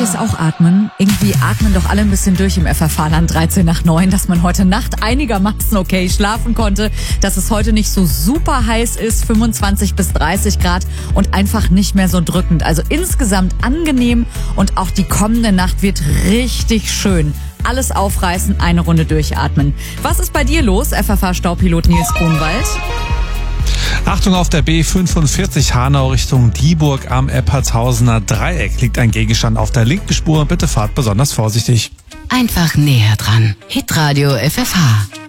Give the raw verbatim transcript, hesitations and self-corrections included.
es auch atmen? Irgendwie atmen doch alle ein bisschen durch im F F H-Land dreizehn nach neun, dass man heute Nacht einigermaßen okay schlafen konnte, dass es heute nicht so super heiß ist, fünfundzwanzig bis dreißig Grad und einfach nicht mehr so drückend. Also insgesamt angenehm und auch die kommende Nacht wird richtig schön. Alles aufreißen, eine Runde durchatmen. Was ist bei dir los, F F H-Staupilot Nils Grunwald? Achtung, auf der B fünfundvierzig Hanau Richtung Dieburg am Eppertshausener Dreieck liegt ein Gegenstand auf der linken Spur. Bitte fahrt besonders vorsichtig. Einfach näher dran. Hitradio F F H.